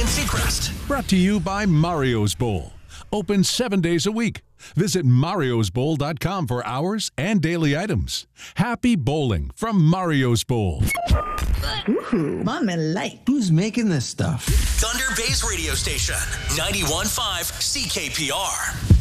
Seacrest. Brought to you by Mario's Bowl. Open 7 days a week. Visit mariosbowl.com for hours and daily items. Happy bowling from Mario's Bowl. Ooh, Mama Light. Who's making this stuff? Thunder Bay's radio station, 91.5 CKPR.